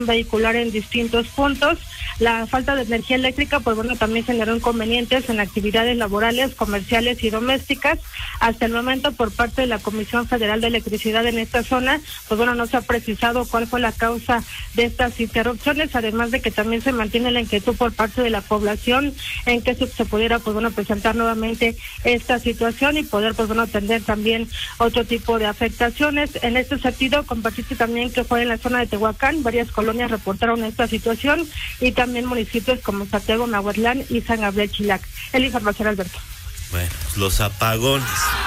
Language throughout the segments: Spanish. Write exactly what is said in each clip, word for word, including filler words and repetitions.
vehicular en distintos puntos. La falta de energía eléctrica, pues bueno, también generó inconvenientes en actividades laborales, comerciales y domésticas. Hasta el momento, por parte de la Comisión Federal de Electricidad en esta zona, pues bueno, no se ha precisado cuál fue la causa de estas interrupciones, además de que también se mantiene la inquietud por parte de la población en que se, se pudiera, pues bueno, presentar nuevamente esta situación y poder, pues bueno, atender también otro tipo de afectaciones. En este sentido, compartiste también que fue en la zona de Tehuacán, varias colonias reportaron esta situación y también municipios como Santiago, Nahuatlán y San Gabriel, Chilac. El información, Alberto. Bueno, los apagones.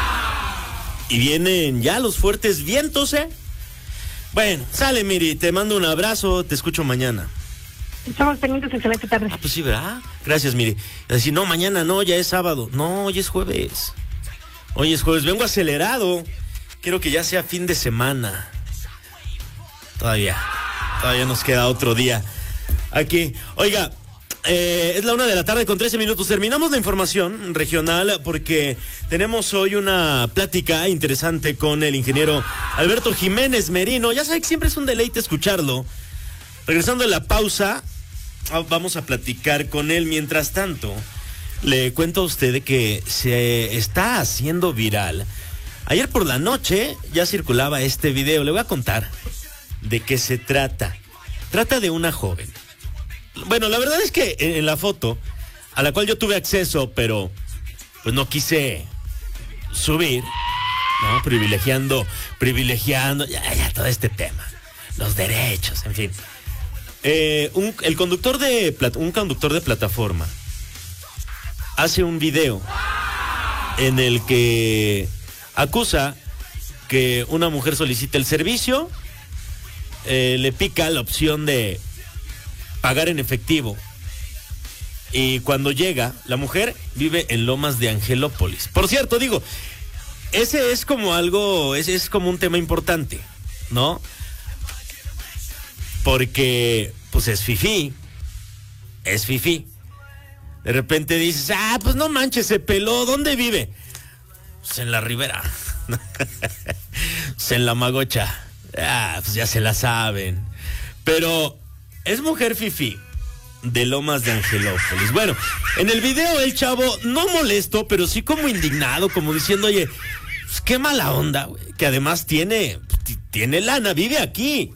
Y vienen ya los fuertes vientos, ¿eh? Bueno, sale, Miri, te mando un abrazo, te escucho mañana. Estamos pendientes, excelente tarde. Ah, pues sí, ¿verdad? Gracias, Miri. Decir, no, mañana no, ya es sábado. No, hoy es jueves. Hoy es jueves, vengo acelerado. Quiero que ya sea fin de semana. Todavía. Todavía nos queda otro día aquí. Oiga, eh, es la una de la tarde con trece minutos. Terminamos la información regional porque tenemos hoy una plática interesante con el ingeniero Alberto Jiménez Merino. Ya sabe que siempre es un deleite escucharlo. Regresando a la pausa, vamos a platicar con él. Mientras tanto, le cuento a usted de que se está haciendo viral. Ayer por la noche ya circulaba este video. Le voy a contar de qué se trata. Trata de una joven. Bueno, la verdad es que en la foto, a la cual yo tuve acceso, pero pues no quise subir, ¿no? Privilegiando, privilegiando, ya, ya todo este tema, los derechos, en fin. Eh, un, el conductor de, un conductor de plataforma hace un video en el que acusa que una mujer solicita el servicio. Eh, le pica la opción de pagar en efectivo y cuando llega, la mujer vive en Lomas de Angelópolis. Por cierto, digo, ese es como algo, ese es como un tema importante, ¿no? Porque pues es fifí, es fifí. De repente dices, ah, pues no manches, se peló, ¿dónde vive? Pues en la Ribera, pues en la Magocha. Ah, pues ya se la saben. Pero es mujer fifí de Lomas de Angelópolis. Bueno, en el video el chavo no molesto, pero sí como indignado, como diciendo, oye, pues qué mala onda, güey, que además tiene, tiene lana, vive aquí.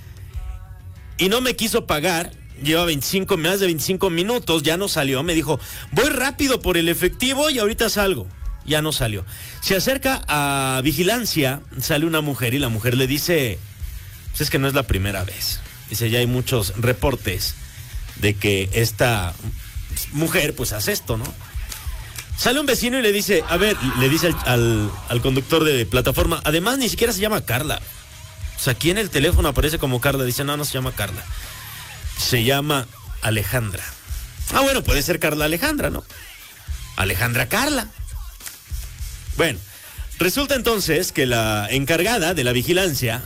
Y no me quiso pagar, lleva veinticinco, más de veinticinco minutos, ya no salió, me dijo, voy rápido por el efectivo y ahorita salgo. Ya no salió. Se acerca a vigilancia, sale una mujer y la mujer le dice, pues es que no es la primera vez. Dice, ya hay muchos reportes de que esta mujer pues hace esto, ¿no? Sale un vecino y le dice, a ver, le dice al, al, al conductor de plataforma, además ni siquiera se llama Carla. O sea, aquí en el teléfono aparece como Carla. Dice, no, no se llama Carla. Se llama Alejandra. Ah, bueno, puede ser Carla Alejandra, ¿no? Alejandra Carla. Bueno, resulta entonces que la encargada de la vigilancia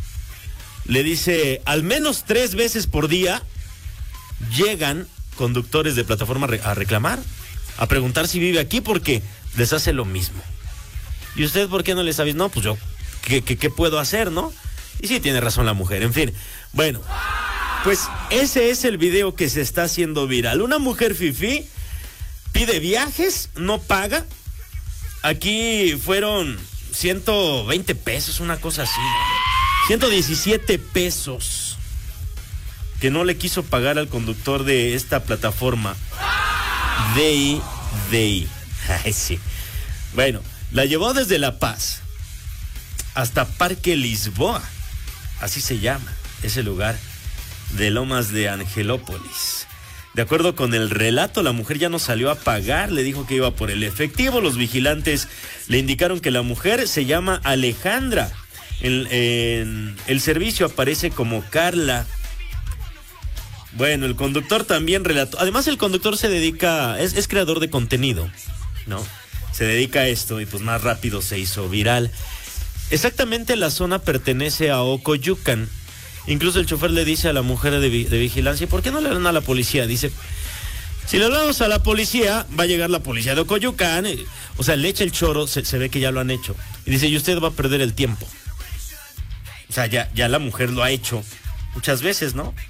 le dice, al menos tres veces por día llegan conductores de plataforma a reclamar, a preguntar si vive aquí porque les hace lo mismo. ¿Y usted por qué no les avisa? No, pues yo, ¿qué, qué, qué puedo hacer, no? Y sí, tiene razón la mujer, en fin. Bueno, pues ese es el video que se está haciendo viral. Una mujer fifí pide viajes, no paga. Aquí fueron ciento veinte pesos, una cosa así. ciento diecisiete pesos que no le quiso pagar al conductor de esta plataforma. D I D I. Ay, sí. Bueno, la llevó desde La Paz hasta Parque Lisboa. Así se llama ese lugar de Lomas de Angelópolis. De acuerdo con el relato, la mujer ya no salió a pagar, le dijo que iba por el efectivo. Los vigilantes le indicaron que la mujer se llama Alejandra. En, en el servicio aparece como Carla. Bueno, el conductor también relató. Además, el conductor se dedica, es, es creador de contenido, ¿no? Se dedica a esto y pues más rápido se hizo viral. Exactamente la zona pertenece a Ocoyucan. Incluso el chofer le dice a la mujer de, de vigilancia, ¿por qué no le hablan a la policía? Dice, si le hablamos a la policía, va a llegar la policía de Ocoyucan. O sea, le echa el choro, se, se ve que ya lo han hecho. Y dice, y usted va a perder el tiempo. O sea, ya, ya la mujer lo ha hecho muchas veces, ¿no?